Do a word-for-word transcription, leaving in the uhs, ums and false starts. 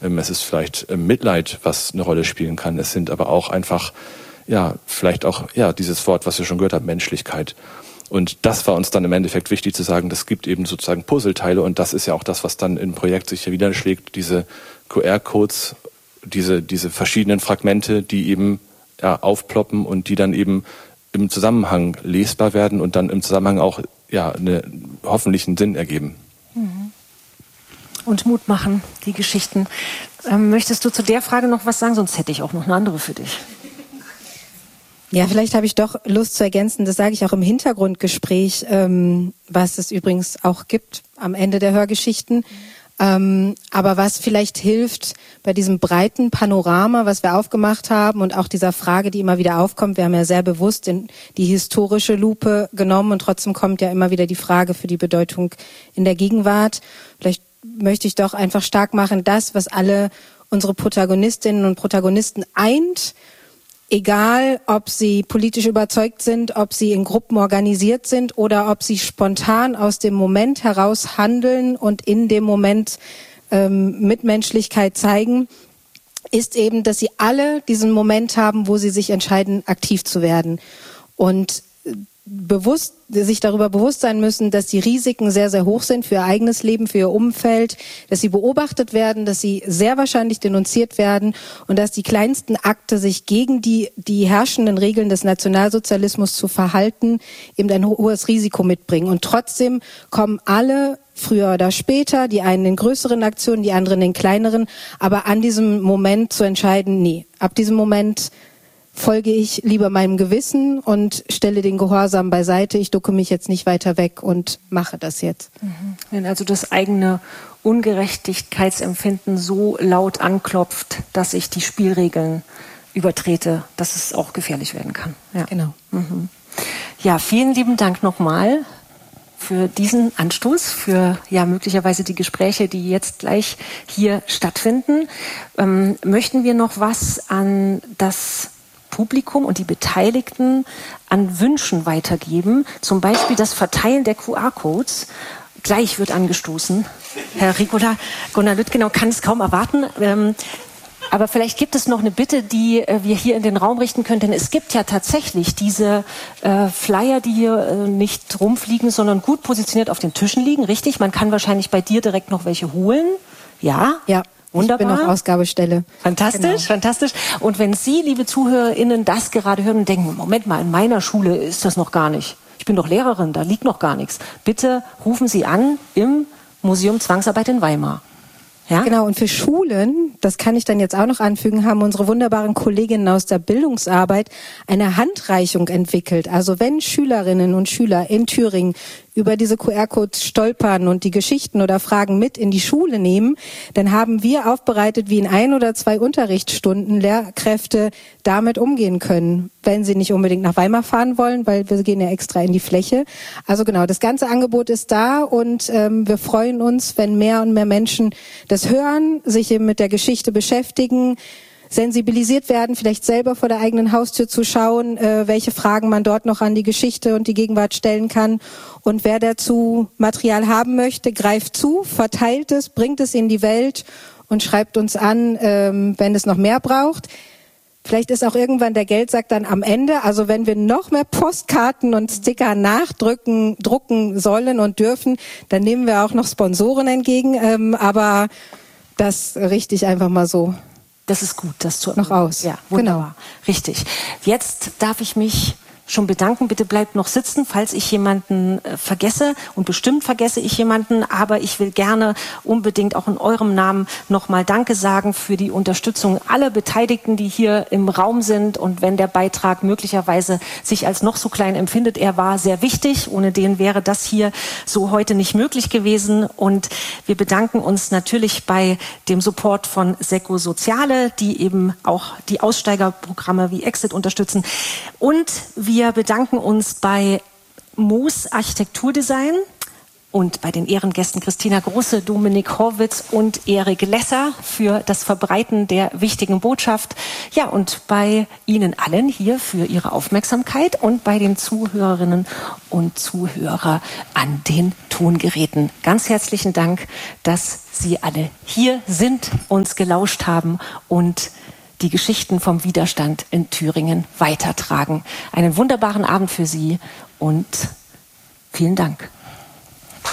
Ähm, es ist vielleicht äh, Mitleid, was eine Rolle spielen kann. Es sind aber auch einfach, ja, vielleicht auch, ja, dieses Wort, was wir schon gehört haben, Menschlichkeit. Und das war uns dann im Endeffekt wichtig zu sagen, das gibt eben sozusagen Puzzleteile und das ist ja auch das, was dann im Projekt sich hier niederschlägt, diese Q R-Codes, diese, diese verschiedenen Fragmente, die eben ja, aufploppen und die dann eben im Zusammenhang lesbar werden und dann im Zusammenhang auch ja, eine, hoffentlich einen Sinn ergeben. Und Mut machen, die Geschichten. Ähm, möchtest du zu der Frage noch was sagen? Sonst hätte ich auch noch eine andere für dich. Ja, vielleicht habe ich doch Lust zu ergänzen, das sage ich auch im Hintergrundgespräch, ähm, was es übrigens auch gibt am Ende der Hörgeschichten. Ähm, aber was vielleicht hilft bei diesem breiten Panorama, was wir aufgemacht haben und auch dieser Frage, die immer wieder aufkommt, wir haben ja sehr bewusst in die historische Lupe genommen und trotzdem kommt ja immer wieder die Frage für die Bedeutung in der Gegenwart. Vielleicht möchte ich doch einfach stark machen, das, was alle unsere Protagonistinnen und Protagonisten eint, egal, ob sie politisch überzeugt sind, ob sie in Gruppen organisiert sind oder ob sie spontan aus dem Moment heraus handeln und in dem Moment ähm, Mitmenschlichkeit zeigen, ist eben, dass sie alle diesen Moment haben, wo sie sich entscheiden, aktiv zu werden. Und bewusst, sich darüber bewusst sein müssen, dass die Risiken sehr, sehr hoch sind für ihr eigenes Leben, für ihr Umfeld, dass sie beobachtet werden, dass sie sehr wahrscheinlich denunziert werden und dass die kleinsten Akte, sich gegen die, die herrschenden Regeln des Nationalsozialismus zu verhalten, eben ein hohes Risiko mitbringen. Und trotzdem kommen alle früher oder später, die einen in größeren Aktionen, die anderen in kleineren, aber an diesem Moment zu entscheiden, nee, ab diesem Moment folge ich lieber meinem Gewissen und stelle den Gehorsam beiseite. Ich ducke mich jetzt nicht weiter weg und mache das jetzt. Wenn also das eigene Ungerechtigkeitsempfinden so laut anklopft, dass ich die Spielregeln übertrete, dass es auch gefährlich werden kann. Ja, genau. Mhm. Ja, vielen lieben Dank nochmal für diesen Anstoß, für ja möglicherweise die Gespräche, die jetzt gleich hier stattfinden. Ähm, möchten wir noch was an das Publikum und die Beteiligten an Wünschen weitergeben, zum Beispiel das Verteilen der Q R-Codes. Gleich wird angestoßen. Herr Ricola, Gunnar Lüttgenau kann es kaum erwarten. Ähm, aber vielleicht gibt es noch eine Bitte, die äh, wir hier in den Raum richten können, denn es gibt ja tatsächlich diese äh, Flyer, die hier äh, nicht rumfliegen, sondern gut positioniert auf den Tischen liegen, richtig? Man kann wahrscheinlich bei dir direkt noch welche holen. Ja? Ja. Wunderbar. Ich bin auf Ausgabestelle. Fantastisch, genau. fantastisch. Und wenn Sie, liebe ZuhörerInnen, das gerade hören und denken, Moment mal, in meiner Schule ist das noch gar nicht. Ich bin doch Lehrerin, da liegt noch gar nichts. Bitte rufen Sie an im Museum Zwangsarbeit in Weimar. Ja? Genau, und für Schulen, das kann ich dann jetzt auch noch anfügen, haben unsere wunderbaren Kolleginnen aus der Bildungsarbeit eine Handreichung entwickelt. Also wenn Schülerinnen und Schüler in Thüringen über diese Q R-Codes stolpern und die Geschichten oder Fragen mit in die Schule nehmen, dann haben wir aufbereitet, wie in ein oder zwei Unterrichtsstunden Lehrkräfte damit umgehen können, wenn sie nicht unbedingt nach Weimar fahren wollen, weil wir gehen ja extra in die Fläche. Also genau, das ganze Angebot ist da und ähm, wir freuen uns, wenn mehr und mehr Menschen das hören, sich eben mit der Geschichte beschäftigen, sensibilisiert werden, vielleicht selber vor der eigenen Haustür zu schauen, äh, welche Fragen man dort noch an die Geschichte und die Gegenwart stellen kann. Und wer dazu Material haben möchte, greift zu, verteilt es, bringt es in die Welt und schreibt uns an, ähm, wenn es noch mehr braucht. Vielleicht ist auch irgendwann der Geldsack dann am Ende. Also wenn wir noch mehr Postkarten und Sticker nachdrücken, drucken sollen und dürfen, dann nehmen wir auch noch Sponsoren entgegen. Ähm, aber das richte ich einfach mal so. Das ist gut, das zu noch aus. Ja, wunderbar. Genau. Richtig. Jetzt darf ich mich schon bedanken. Bitte bleibt noch sitzen, falls ich jemanden äh, vergesse. Und bestimmt vergesse ich jemanden. Aber ich will gerne unbedingt auch in eurem Namen nochmal Danke sagen für die Unterstützung aller Beteiligten, die hier im Raum sind. Und wenn der Beitrag möglicherweise sich als noch so klein empfindet, er war sehr wichtig. Ohne den wäre das hier so heute nicht möglich gewesen. Und wir bedanken uns natürlich bei dem Support von SECO Soziale, die eben auch die Aussteigerprogramme wie Exit unterstützen. Und wir Wir bedanken uns bei Moos Architekturdesign, Und bei den Ehrengästen Christina Große, Dominik Horwitz und Erik Lesser für das Verbreiten der wichtigen Botschaft. Ja, und bei Ihnen allen hier für Ihre Aufmerksamkeit und bei den Zuhörerinnen und Zuhörern an den Tongeräten. Ganz herzlichen Dank, dass Sie alle hier sind, uns gelauscht haben und die Geschichten vom Widerstand in Thüringen weitertragen. Einen wunderbaren Abend für Sie und vielen Dank.